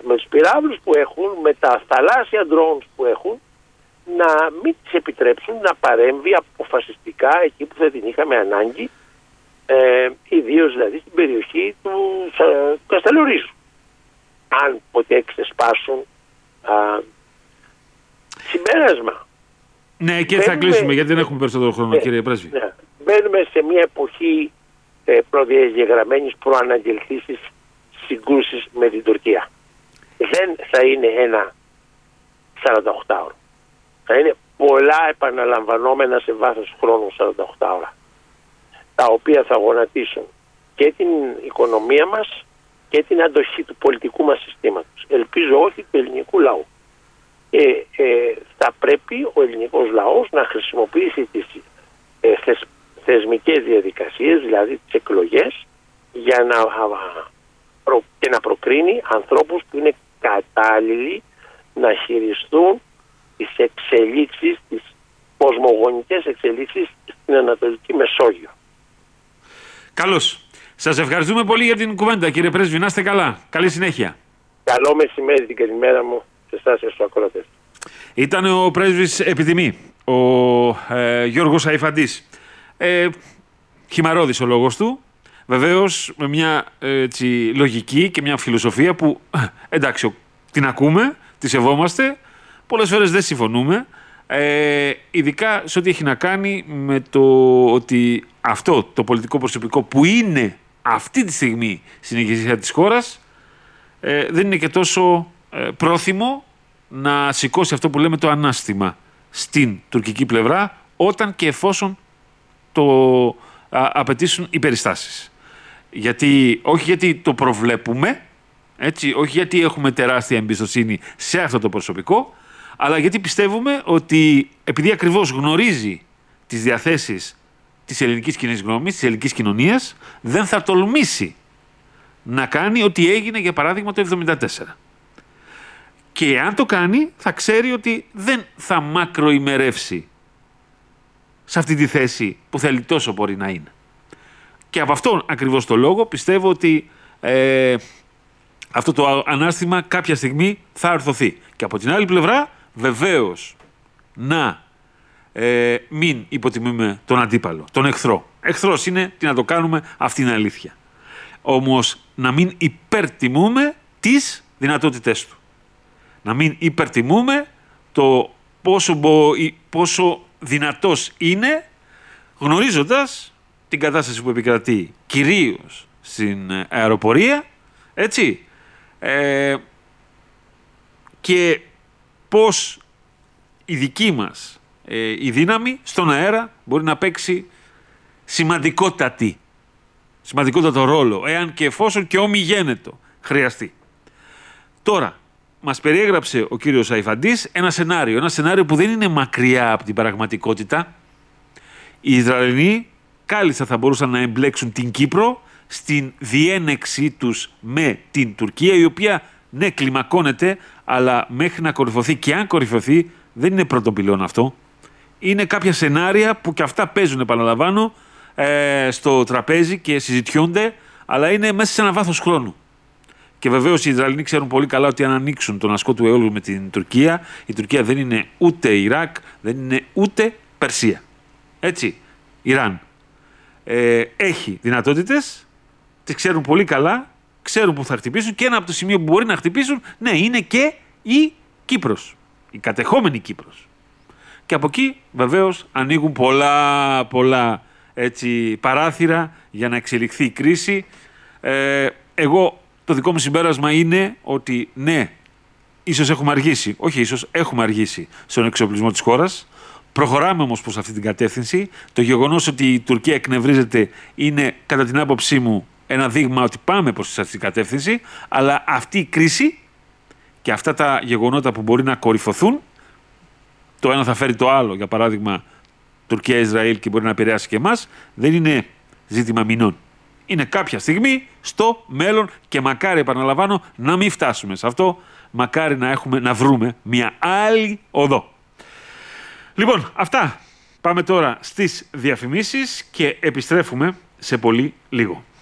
με τους πυράβλους που έχουν, με τα θαλάσσια drones που έχουν, να μην τις επιτρέψουν να παρέμβει αποφασιστικά εκεί που θα την είχαμε ανάγκη, ιδίως δηλαδή στην περιοχή του Καστελορίζου. Αν ποτέ ξεσπάσουν συμπέρασμα. Ναι, και θα κλείσουμε γιατί δεν έχουμε περισσότερο χρόνο, κύριε Πρέσβη. Ναι. Μπαίνουμε σε μια εποχή προδιαγεγραμμένης προαναγγελθήσεις συγκρούσεις με την Τουρκία. Δεν θα είναι ένα 48ωρο. Θα είναι πολλά επαναλαμβανόμενα σε βάθος χρόνου 48 ώρα, τα οποία θα γονατίσουν και την οικονομία μας και την αντοχή του πολιτικού μας συστήματος. Ελπίζω όχι του ελληνικού λαού. Και θα πρέπει ο ελληνικός λαός να χρησιμοποιήσει τις θεσμικές διαδικασίες, δηλαδή τις εκλογές, για να προκρίνει ανθρώπους που είναι κατάλληλοι να χειριστούν τις εξελίξεις, τις κοσμογονικές εξελίξεις στην Ανατολική Μεσόγειο. Καλώς. Σας ευχαριστούμε πολύ για την κουβέντα, κύριε Πρέσβη. Να είστε καλά. Καλή συνέχεια. Καλό μεσημέρι, την καλημέρα μου σε εσάς και στους ακροατές. Ήταν ο Πρέσβης Επιτιμή, ο Γιώργος Αϊφαντής. Χυμαρώδης ο λόγος του. Βεβαίως με μια λογική και μια φιλοσοφία που εντάξει την ακούμε, τη σεβόμαστε, πολλές φορές δεν συμφωνούμε, ειδικά σε ό,τι έχει να κάνει με το ότι αυτό το πολιτικό προσωπικό που είναι αυτή τη στιγμή στην ηγεσία της χώρας δεν είναι και τόσο πρόθυμο να σηκώσει αυτό που λέμε το ανάστημα στην τουρκική πλευρά όταν και εφόσον το απαιτήσουν οι περιστάσεις. Όχι γιατί το προβλέπουμε, έτσι, όχι γιατί έχουμε τεράστια εμπιστοσύνη σε αυτό το προσωπικό, αλλά γιατί πιστεύουμε ότι επειδή ακριβώς γνωρίζει τις διαθέσεις της ελληνικής κοινής γνώμης, της ελληνικής κοινωνίας, δεν θα τολμήσει να κάνει ό,τι έγινε για παράδειγμα το 1974. Και αν το κάνει θα ξέρει ότι δεν θα μακροημερεύσει σε αυτή τη θέση που θέλει τόσο μπορεί να είναι. Και από αυτόν ακριβώς το λόγο πιστεύω ότι αυτό το ανάστημα κάποια στιγμή θα ορθωθεί. Και από την άλλη πλευρά βεβαίως να μην υποτιμούμε τον αντίπαλο, τον εχθρό. Εχθρός είναι, τι να το κάνουμε, αυτή είναι αλήθεια. Όμως να μην υπερτιμούμε τις δυνατότητές του. Να μην υπερτιμούμε το πόσο δυνατός είναι, γνωρίζοντας την κατάσταση που επικρατεί κυρίως στην αεροπορία, έτσι, και πώς η δική μας η δύναμη στον αέρα μπορεί να παίξει σημαντικότατο ρόλο, εάν και εφόσον και ομιγένετο χρειαστεί. Τώρα, μας περιέγραψε ο κύριος Αϊφαντής ένα σενάριο που δεν είναι μακριά από την πραγματικότητα. Οι Ισραηλοί κάλλιστα θα μπορούσαν να εμπλέξουν την Κύπρο στην διένεξή τους με την Τουρκία, η οποία ναι κλιμακώνεται, αλλά μέχρι να κορυφωθεί, και αν κορυφωθεί δεν είναι πρώτο πυλόν αυτό. Είναι κάποια σενάρια που και αυτά παίζουν, επαναλαμβάνω, στο τραπέζι και συζητιούνται, αλλά είναι μέσα σε ένα βάθος χρόνου. Και βεβαίως οι Ισραηλοί ξέρουν πολύ καλά ότι αν ανοίξουν τον ασκό του αιώλου με την Τουρκία, η Τουρκία δεν είναι ούτε Ιράκ, δεν είναι ούτε Περσία. Έτσι, Ιράν. Έχει δυνατότητες, τις ξέρουν πολύ καλά, ξέρουν που θα χτυπήσουν και ένα από το σημείο που μπορεί να χτυπήσουν, ναι, είναι και η Κύπρος, η κατεχόμενη Κύπρος. Και από εκεί βεβαίως ανοίγουν πολλά έτσι, παράθυρα για να εξελιχθεί η κρίση. Εγώ το δικό μου συμπέρασμα είναι ότι ναι, ίσως έχουμε αργήσει, όχι ίσως, έχουμε αργήσει στον εξοπλισμό της χώρας. Προχωράμε όμως προς αυτή την κατεύθυνση. Το γεγονός ότι η Τουρκία εκνευρίζεται είναι κατά την άποψή μου ένα δείγμα ότι πάμε προς αυτή την κατεύθυνση, αλλά αυτή η κρίση και αυτά τα γεγονότα που μπορεί να κορυφωθούν, το ένα θα φέρει το άλλο, για παράδειγμα Τουρκία-Ισραήλ, και μπορεί να επηρεάσει και εμάς, δεν είναι ζήτημα μηνών. Είναι κάποια στιγμή στο μέλλον και μακάρι, επαναλαμβάνω, να μην φτάσουμε σε αυτό. Μακάρι να βρούμε μια άλλη οδό. Λοιπόν, αυτά. Πάμε τώρα στις διαφημίσεις και επιστρέφουμε σε πολύ λίγο.